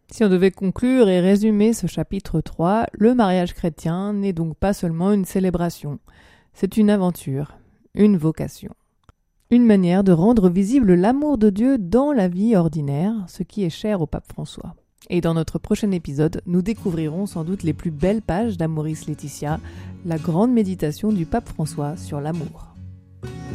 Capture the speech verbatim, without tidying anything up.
Si on devait conclure et résumer ce chapitre trois, le mariage chrétien n'est donc pas seulement une célébration, c'est une aventure, une vocation. Une manière de rendre visible l'amour de Dieu dans la vie ordinaire, ce qui est cher au pape François. Et dans notre prochain épisode, nous découvrirons sans doute les plus belles pages d'Amoris Laetitia, la grande méditation du pape François sur l'amour.